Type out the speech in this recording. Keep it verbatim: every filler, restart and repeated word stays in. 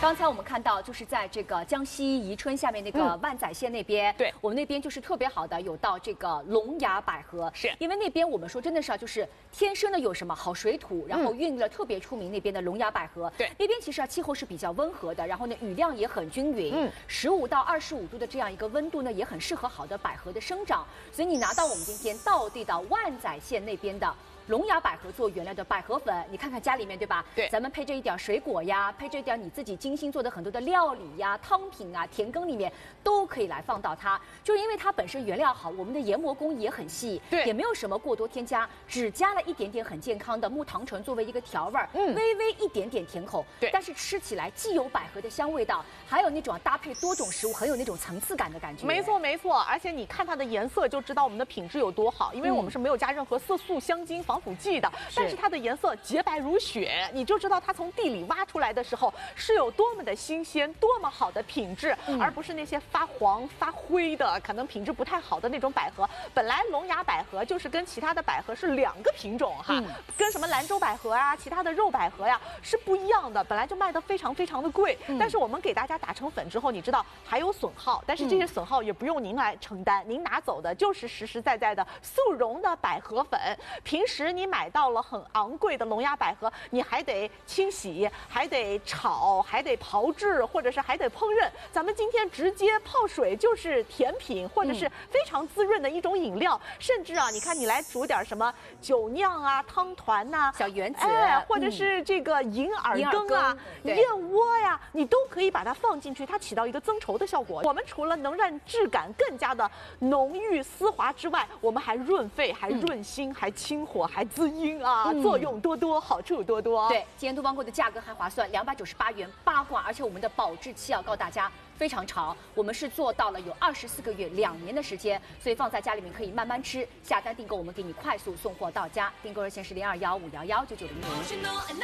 刚才我们看到，就是在这个江西宜春下面那个万载县那边， 嗯、对我们那边就是特别好的，有到这个龙牙百合， 是因为那边我们说真的是啊，就是天生的有什么好水土，然后孕育了特别出名那边的龙牙百合。 对， 那边其实啊气候是比较温和的，然后呢雨量也很均匀，嗯，十五到二十五度的这样一个温度呢，也很适合好的百合的生长。所以你拿到我们今天道地的万载县那边的龙牙百合做原料的百合粉，你看看家里面对吧？ 对， 咱们配着一点水果呀，配着一点你自己精心做的很多的料理呀、汤品啊、甜羹里面都可以来放到它。就是因为它本身原料好，我们的研磨工也很细， 对， 也没有什么过多添加，只加了一点点很健康的木糖醇作为一个调味儿， 嗯， 微微一点点甜口， 对， 但是吃起来既有百合的香味道，还有那种搭配多种食物很有那种层次感的感觉。 没错没错，而且你看它的颜色就知道我们的品质有多好，因为我们是没有加任何色素、香精、防腐剂的。但是它的颜色洁白如雪，你就知道它从地里挖出来的时候是有多么的新鲜，多么好的品质，嗯、而不是那些发黄发灰的，可能品质不太好的那种百合。本来龙牙百合就是跟其他的百合是两个品种哈，嗯、跟什么兰州百合啊、其他的肉百合呀是不一样的，本来就卖得非常非常的贵。嗯、但是我们给大家打成粉之后，你知道还有损耗，但是这些损耗也不用您来承担，嗯、您拿走的就是实实在在的速溶的百合粉。平时你买到了很昂贵的龙牙百合，你还得清洗，还得炒，还得炮制，或者是还得烹饪。咱们今天直接泡水就是甜品，或者是非常滋润的一种饮料。嗯、甚至啊，你看你来煮点什么酒酿啊、汤团呐、啊、 小圆子， 哎，或者是这个银耳羹啊、嗯、燕窝呀，你都可以把它放进去，它起到一个增稠的效果。我们除了能让质感更加的浓郁丝滑之外，我们还润肺，还润心，嗯、还清火，还滋阴啊。嗯、作用多多，好处多多。 对，今天东方购的价格还划算，两百九十八元八罐，而且我们的保质期要告诉大家非常长，我们是做到了有二十四个月，两年的时间，所以放在家里面可以慢慢吃。下单订购，我们给你快速送货到家，订购热线是零二幺五幺幺九九零零。